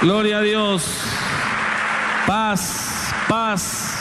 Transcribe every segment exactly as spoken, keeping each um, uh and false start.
Gloria a Dios. Paz, paz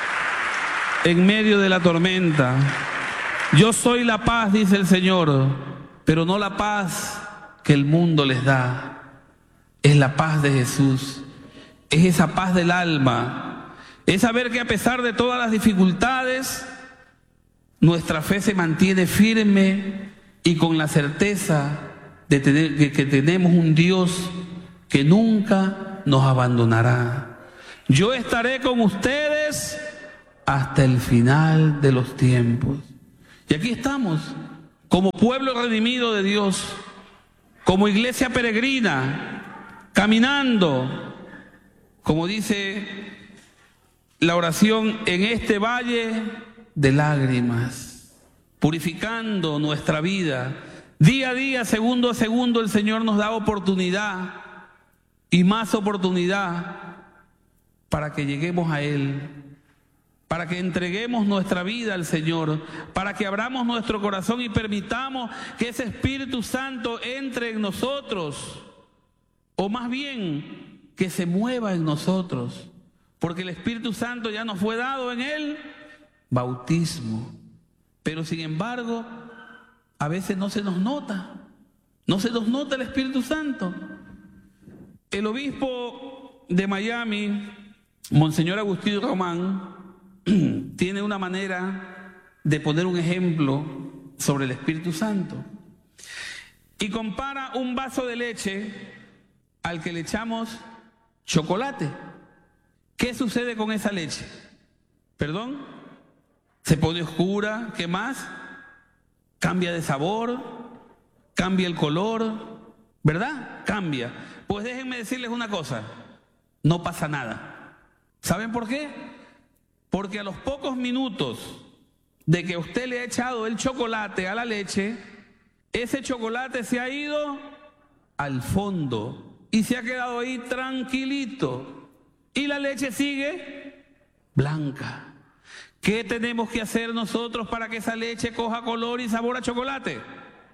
en medio de la tormenta. Yo soy la paz, dice el Señor, pero no la paz que el mundo les da. Es la paz de Jesús. Es esa paz del alma. Es saber que a pesar de todas las dificultades, nuestra fe se mantiene firme y con la certeza de tener, de que tenemos un Dios que nunca nos abandonará. Yo estaré con ustedes hasta el final de los tiempos. Y aquí estamos, como pueblo redimido de Dios, como iglesia peregrina, caminando, como dice la oración, en este valle de lágrimas, purificando nuestra vida. Día a día, segundo a segundo, el Señor nos da oportunidad y más oportunidad para que lleguemos a Él, para que entreguemos nuestra vida al Señor, para que abramos nuestro corazón y permitamos que ese Espíritu Santo entre en nosotros, o más bien que se mueva en nosotros, porque el Espíritu Santo ya nos fue dado en el bautismo, pero sin embargo a veces no se nos nota, no se nos nota el Espíritu Santo. El obispo de Miami, Monseñor Agustín Román, tiene una manera de poner un ejemplo sobre el Espíritu Santo y compara un vaso de leche al que le echamos chocolate. ¿Qué sucede con esa leche? ¿Perdón? Se pone oscura. ¿Qué más? Cambia de sabor, cambia el color, ¿verdad? Cambia. Pues déjenme decirles una cosa, no pasa nada. ¿Saben por qué? Porque a los pocos minutos de que usted le ha echado el chocolate a la leche, ese chocolate se ha ido al fondo y se ha quedado ahí tranquilito. Y la leche sigue blanca. ¿Qué tenemos que hacer nosotros para que esa leche coja color y sabor a chocolate?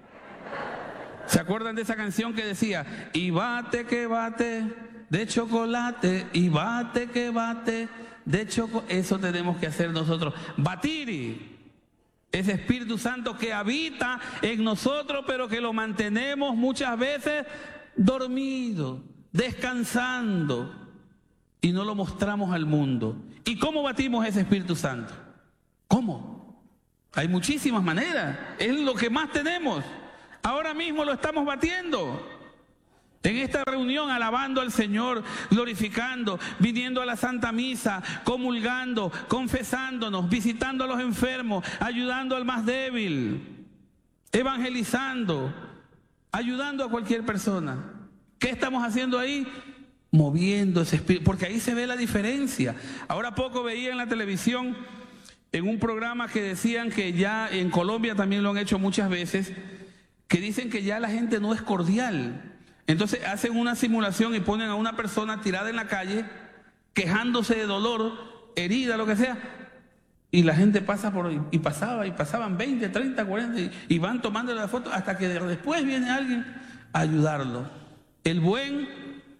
¿Se acuerdan de esa canción que decía, y bate que bate de chocolate, y bate que bate de chocolate? Eso tenemos que hacer nosotros. Batir ese Espíritu Santo que habita en nosotros, pero que lo mantenemos muchas veces dormido, descansando, y no lo mostramos al mundo. ¿Y cómo batimos ese Espíritu Santo? ¿Cómo? Hay muchísimas maneras. Es lo que más tenemos. Ahora mismo lo estamos batiendo. En esta reunión, alabando al Señor, glorificando, viniendo a la Santa Misa, comulgando, confesándonos, visitando a los enfermos, ayudando al más débil, evangelizando, ayudando a cualquier persona. ¿Qué estamos haciendo ahí? Moviendo ese espíritu, porque ahí se ve la diferencia. Ahora poco veía en la televisión, en un programa que decían que ya en Colombia también lo han hecho muchas veces, que dicen que ya la gente no es cordial. Entonces hacen una simulación y ponen a una persona tirada en la calle, quejándose de dolor, herida, lo que sea, y la gente pasa por, y pasaba, y pasaban veinte, treinta, cuarenta, y, y van tomando la foto hasta que después viene alguien a ayudarlo. El buen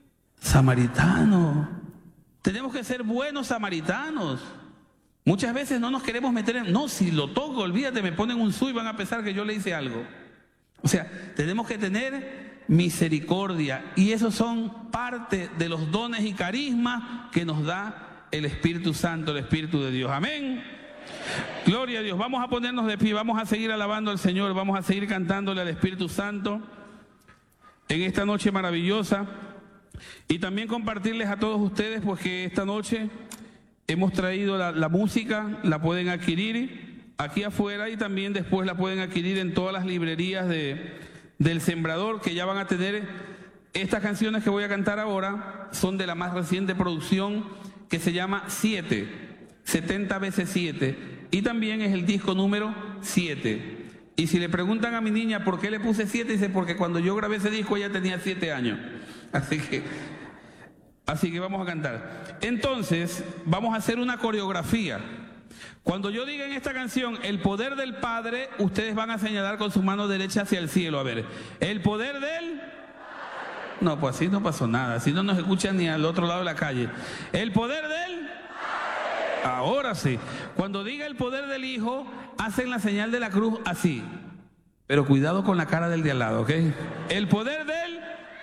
samaritano. Tenemos que ser buenos samaritanos. Muchas veces no nos queremos meter en, no, si lo toco, olvídate, me ponen un su y van a pensar que yo le hice algo. O sea, tenemos que tener misericordia, y esos son parte de los dones y carismas que nos da el Espíritu Santo, el Espíritu de Dios. Amén. Gloria a Dios. Vamos a ponernos de pie, vamos a seguir alabando al Señor, vamos a seguir cantándole al Espíritu Santo en esta noche maravillosa. Y también compartirles a todos ustedes, pues, que esta noche hemos traído la, la música, la pueden adquirir aquí afuera y también después la pueden adquirir en todas las librerías de, del Sembrador, que ya van a tener estas canciones que voy a cantar ahora. Son de la más reciente producción, que se llama siete, setenta veces siete, y también es el disco número siete. Y si le preguntan a mi niña por qué le puse siete, dice, porque cuando yo grabé ese disco ella tenía siete años. Así que, así que vamos a cantar. Entonces, vamos a hacer una coreografía. Cuando yo diga en esta canción, el poder del Padre, ustedes van a señalar con su mano derecha hacia el cielo. A ver, el poder del No, pues así no pasó nada. Así no nos escuchan ni al otro lado de la calle. El poder de él. Ahora sí. Cuando diga el poder del Hijo, hacen la señal de la cruz así. Pero cuidado con la cara del de al lado, ¿ok? El poder de él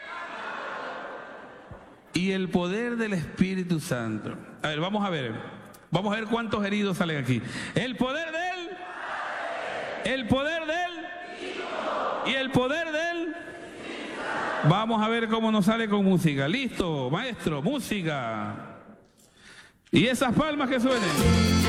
y el poder del Espíritu Santo. A ver, vamos a ver. Vamos a ver cuántos heridos salen aquí. El poder de él, el poder de él y el poder de él. Vamos a ver cómo nos sale con música. Listo, maestro, música. Y esas palmas que suenen.